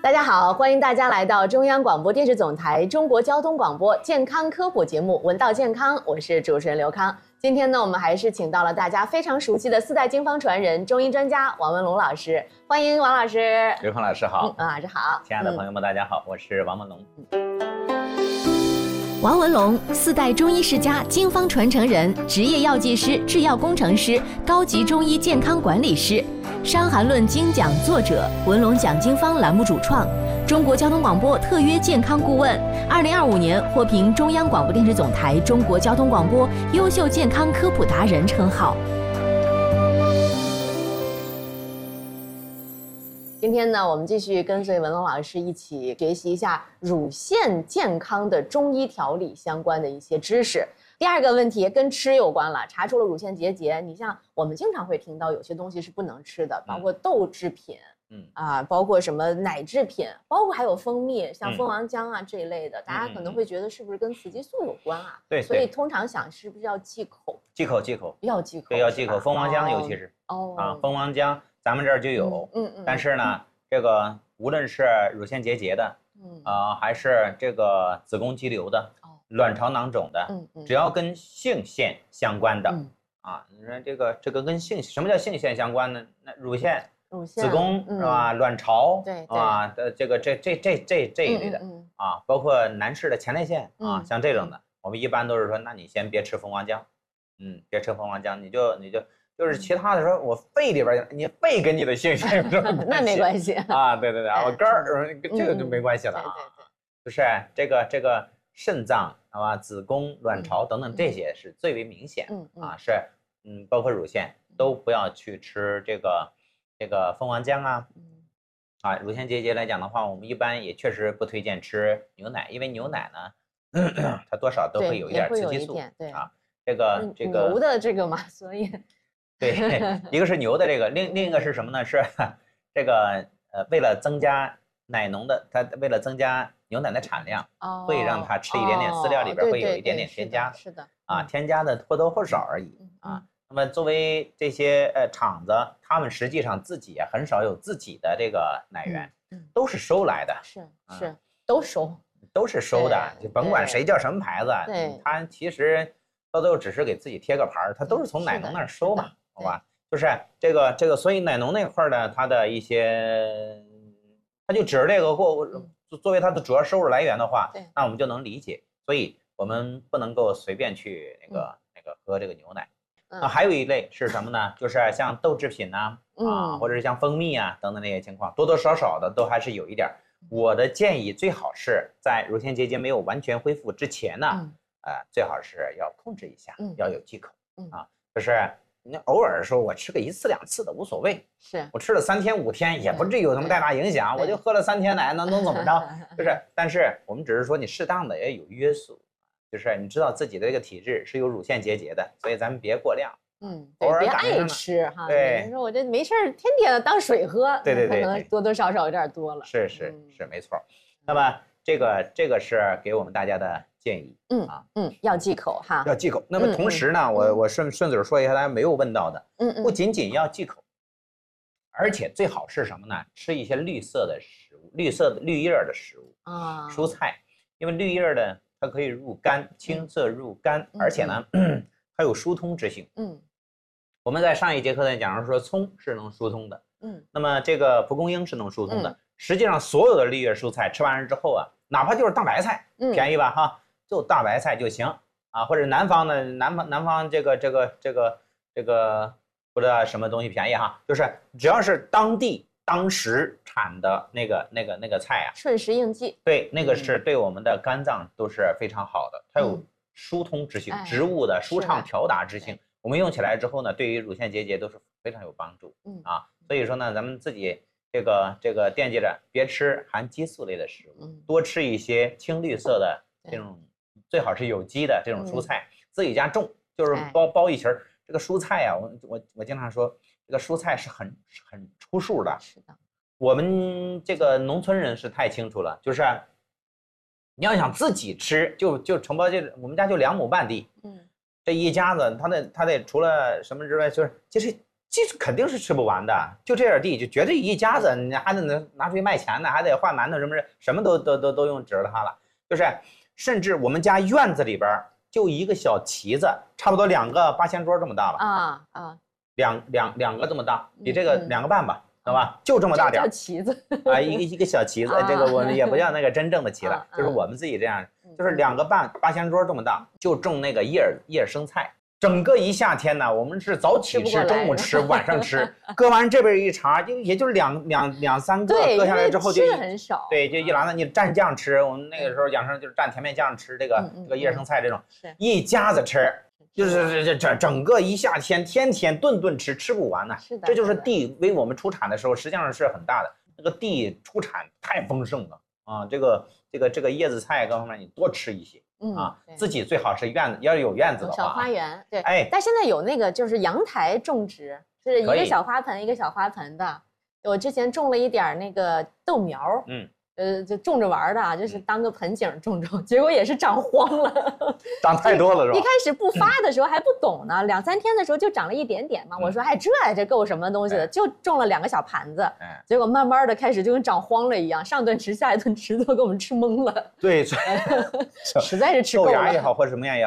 大家好，欢迎大家来到中央广播电视总台中国交通广播健康科普节目《闻道健康》，我是主持人刘康。今天呢，我们还是请到了大家非常熟悉的四代经方传人、中医专家王文龙老师，欢迎王老师。 刘康老师好， 王老师好， 亲爱的朋友们，大家好，我是王文龙。 王文龙，四代中医世家、经方传承人，职业药剂师、制药工程师，高级中医健康管理师，《伤寒论》精讲作者，文龙讲经方栏目主创，中国交通广播特约健康顾问，2025年获评中央广播电视总台中国交通广播优秀健康科普达人称号。 今天呢，我们继续跟随文龙老师一起学习一下乳腺健康的中医调理相关的一些知识。第二个问题跟吃有关了，查出了乳腺结节，你像我们经常会听到有些东西是不能吃的，包括豆制品，包括什么奶制品，包括还有蜂蜜，像蜂王浆啊这一类的，大家可能会觉得是不是跟雌激素有关啊？ 对， 所以通常想是不是要忌口？ 忌口， 要忌口， 对，要忌口。蜂王浆尤其是蜂王浆咱们这儿就有，但是呢，这个无论是乳腺结节的，还是这个子宫肌瘤的，卵巢囊肿的，只要跟性腺相关的，你说这个跟性，什么叫性腺相关呢？那乳腺、子宫是吧？卵巢这一类的包括男士的前列腺像这种的，我们一般都是说，那你先别吃蜂王浆，别吃蜂王浆，你就是其他的说，我肺里边，你肺跟你的性腺有什么关系？ 那没关系对，我肝儿这个就没关系了就是这个肾脏子宫、卵巢等等这些是最为明显是包括乳腺都不要去吃这个蜂王浆乳腺结节来讲的话，我们一般也确实不推荐吃牛奶，因为牛奶呢，它多少都会有一点雌激素这个牛的这个嘛，所以。 对，一个是牛的这个，另一个是什么呢？是这个为了增加奶农的，它为了增加牛奶的产量，会让它吃一点点饲料里边会有一点点添加， 是的添加的或多或少而已那么作为这些厂子，他们实际上自己也很少有自己的这个奶源，都是收来的， 是都是收的，就甭管谁叫什么牌子，他其实到最后只是给自己贴个牌，他都是从奶农那儿收嘛。好吧，就是这个，所以奶农那块呢，它的一些，它就指着这个作为它的主要收入来源的话，那我们就能理解。所以我们不能够随便去那个喝这个牛奶。还有一类是什么呢？就是像豆制品或者是像蜂蜜等等这些情况，多多少少的都还是有一点。我的建议最好是在乳腺结节没有完全恢复之前呢，最好是要控制一下，要有忌口就是你偶尔说我吃个1次2次的无所谓，我吃了3天5天也不至于有什么太大影响，我就喝了3天奶能怎么着？但是我们只是说你适当的也有约束，就是你知道自己的这个体质是有乳腺结节的，所以咱们别过量， 偶尔别爱吃哈。 对， 你说我这没事天天的当水喝， 对， 可能多多少少有点多了。 是没错。那么这个是给我们大家的建议， 要忌口哈， 要忌口。那么同时呢，我顺嘴说一下大家没有问到的，不仅仅要忌口，而且最好是什么呢？吃一些绿色的食物，绿叶的食物蔬菜，因为绿叶的它可以入肝，青色入肝，而且呢，它有疏通之性。我们在上一节课呢讲说葱是能疏通的，那么这个蒲公英是能疏通的。实际上所有的绿叶蔬菜吃完了之后哪怕就是大白菜，便宜吧哈，就大白菜就行或者南方这个不知道什么东西便宜哈，就是只要是当时产的那个菜顺时应季， 对，那个是对我们的肝脏都是非常好的，它有疏通之性，植物的舒畅调达之性，我们用起来之后呢，对于乳腺结节都是非常有帮助所以说呢，咱们自己这个惦记着别吃含激素类的食物，多吃一些青绿色的这种，最好是有机的这种蔬菜，自己家种，就是包一群这个蔬菜我经常说这个蔬菜是很出数的。 是的， 我们这个农村人是太清楚了，就是你要想自己吃，就承包我们家就2亩半地，这一家子他得除了什么之外，就是其实其实肯定是吃不完的，就这点地，就绝对一家子，你还得拿出去卖钱呢，还得换馒头什么都用指着它了。就是甚至我们家院子里边就一个小旗子，差不多2个八仙桌这么大吧。两个这么大，比这个2个半吧，知道吧？就这么大点。 叫旗子啊，一个小旗子，这个我们也不叫那个真正的旗了，就是我们自己这样，就是2个半八仙桌这么大，就种那个叶生菜。整个一夏天呢，我们是早起吃、中午吃、晚上吃，割完这边一茬，也就是两三个，割下来之后就很少。 对，就一篮子，你蘸酱吃。我们那个时候养生就是蘸甜面酱吃这个叶生菜这种，一家子吃，就是整个一夏天，天天顿吃不完呢。 是的， 这就是地为我们出产的时候，实际上是很大的。这个地出产太丰盛了啊！这个叶子菜各方面你多吃一些。自己最好是要有院子的话， 小花园，对，但现在有那个就是阳台种植，是一个小花盆一个小花盆的。我之前种了一点那个豆苗，就种着玩的，就是当个盆景种，结果也是长荒了， 长太多了是吧？ 一开始不发的时候还不懂呢，2、3天的时候就长了一点点嘛。我说，这够什么东西的？就种了2个小盘子，结果慢慢的开始就跟长荒了一样，上顿吃下一顿吃，都给我们吃懵了。 对， 实在是吃够了。 豆芽也好或者什么样也好。